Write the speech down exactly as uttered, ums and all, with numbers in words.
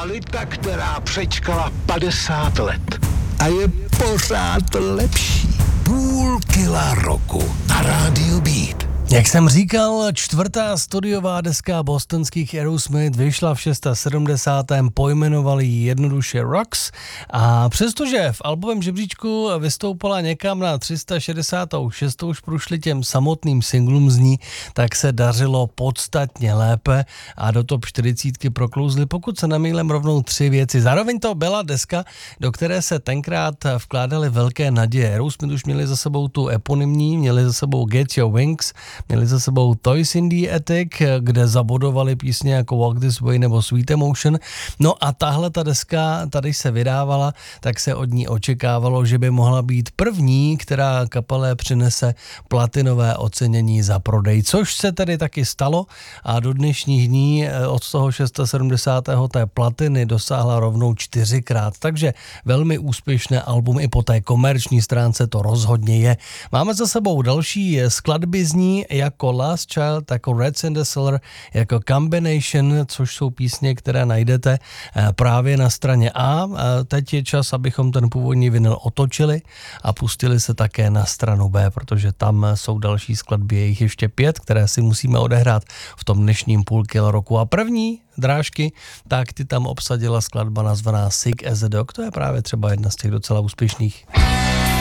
Kvalita, která přečkala padesát let a je pořád lepší. Půl kila roku na rádiu Beat. Jak jsem říkal, čtvrtá studiová deska bostonských Aerosmith vyšla v sedmdesátém šestém Pojmenovali ji jednoduše Rocks a přestože v albovém žebříčku vystoupala někam na tři sta šedesát šest už průšli těm samotným singlům z ní, tak se dařilo podstatně lépe a do top čtyřicítky proklouzly, pokud se nemýlím, rovnou tři věci. Zároveň to byla deska, do které se tenkrát vkládaly velké naděje. Aerosmith už měli za sebou tu eponymní, měli za sebou Get Your Wings, měli za sebou Toys in the Attic, kde zabodovali písně jako Walk This Way nebo Sweet Emotion. No a tahle ta deska, tady se vydávala, tak se od ní očekávalo, že by mohla být první, která kapele přinese platinové ocenění za prodej, což se tedy taky stalo a do dnešních dní od toho sedmdesátého šestého té platiny dosáhla rovnou čtyřikrát, takže velmi úspěšné album i po té komerční stránce to rozhodně je. Máme za sebou další skladby z ní, jako Last Child, jako Rats in the Cellar, jako Combination, což jsou písně, které najdete právě na straně A. Teď je čas, abychom ten původní vinyl otočili a pustili se také na stranu B, protože tam jsou další skladby, je jich ještě pět, které si musíme odehrát v tom dnešním půl kilo roku. A první drážky, tak ty tam obsadila skladba nazvaná Sick as a Dog, to je právě třeba jedna z těch docela úspěšných.